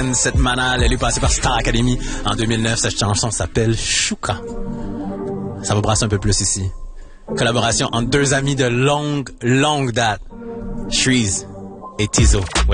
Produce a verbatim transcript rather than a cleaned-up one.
Cette manale, elle est passée par Star Academy en deux mille neuf. Cette chanson s'appelle Chouka. Ça va brasser un peu plus ici. Collaboration entre deux amis de longue, longue date. Shreeze et Tizo.